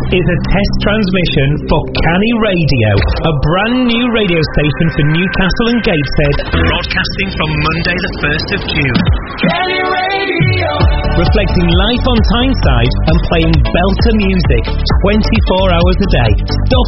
is a test transmission for Canny Radio, a brand new radio station for Newcastle and Gateshead, broadcasting from Monday the 1st of June. Canny Radio! Reflecting life on Tyneside and playing belter music 24 hours a day. Stop